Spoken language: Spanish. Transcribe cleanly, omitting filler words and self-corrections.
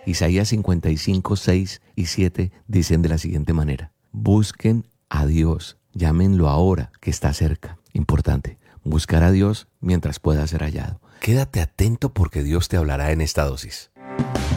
Isaías 55, 6 y 7 dicen de la siguiente manera: busquen a Dios, llámenlo ahora que está cerca. Importante, buscar a Dios mientras pueda ser hallado. Quédate atento porque Dios te hablará en esta dosis.